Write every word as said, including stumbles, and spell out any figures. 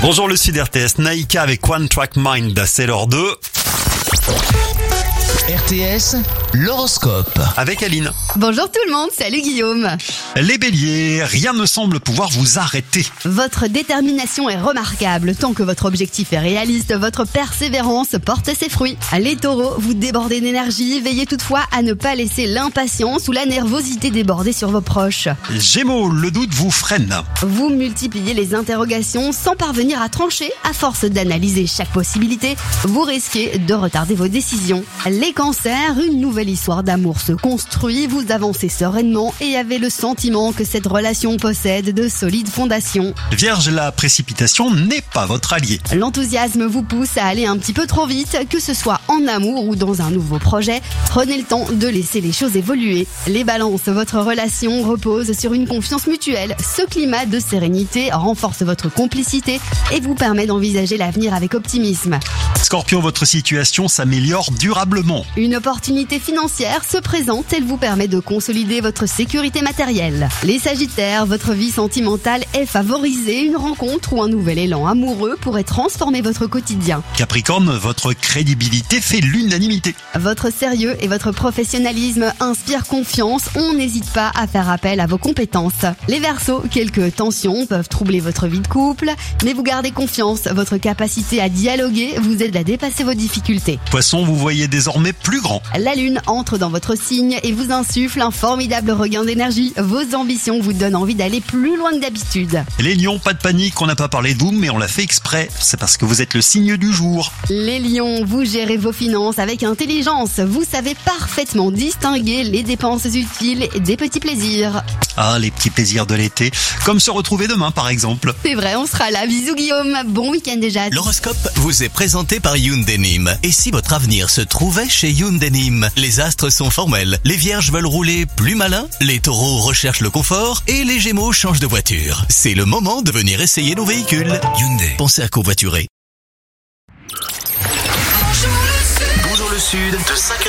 Bonjour le Sud R T S, Naïka avec One Track Mind, c'est l'heure deux. R T S, l'horoscope. Avec Aline. Bonjour tout le monde, salut Guillaume. Les béliers, rien ne semble pouvoir vous arrêter. Votre détermination est remarquable. Tant que votre objectif est réaliste, votre persévérance porte ses fruits. Les taureaux, vous débordez d'énergie. Veillez toutefois à ne pas laisser l'impatience ou la nervosité déborder sur vos proches. Gémeaux, le doute vous freine. Vous multipliez les interrogations sans parvenir à trancher. À force d'analyser chaque possibilité, vous risquez de retarder vos décisions. Les cancers, une nouvelle histoire d'amour se construit. Vous avancez sereinement et avez le sentiment que cette relation possède de solides fondations. Vierge, la précipitation n'est pas votre allié. L'enthousiasme vous pousse à aller un petit peu trop vite, que ce soit en amour ou dans un nouveau projet. Prenez le temps de laisser les choses évoluer. Les balances, votre relation repose sur une confiance mutuelle. Ce climat de sérénité renforce votre complicité et vous permet d'envisager l'avenir avec optimisme. Scorpion, votre situation s'améliore durablement. Une opportunité financière se présente, elle vous permet de consolider votre sécurité matérielle. Les Sagittaires, votre vie sentimentale est favorisée. Une rencontre ou un nouvel élan amoureux pourrait transformer votre quotidien. Capricorne, votre crédibilité fait l'unanimité. Votre sérieux et votre professionnalisme inspirent confiance. On n'hésite pas à faire appel à vos compétences. Les Verseaux, quelques tensions peuvent troubler votre vie de couple, mais vous gardez confiance. Votre capacité à dialoguer vous aide à dépasser vos difficultés. Poisson, vous voyez désormais plus grand. La lune entre dans votre signe et vous insuffle un formidable regain d'énergie. Vos ambitions vous donnent envie d'aller plus loin que d'habitude. Les lions, pas de panique, on n'a pas parlé de vous, mais on l'a fait exprès. C'est parce que vous êtes le signe du jour. Les lions, vous gérez vos finances avec intelligence. Vous savez parfaitement distinguer les dépenses utiles des petits plaisirs. Ah, les petits plaisirs de l'été, comme se retrouver demain par exemple. C'est vrai, on sera là. Bisous Guillaume, bon week-end déjà. L'horoscope vous est présenté par Hyundai Nîmes. Et si votre avenir se trouvait chez Hyundai Nîmes? Les astres sont formels, les vierges veulent rouler plus malin, les taureaux recherchent le confort et les gémeaux changent de voiture. C'est le moment de venir essayer nos véhicules. Hyundai, pensez à covoiturer. Bonjour le Sud, de cinq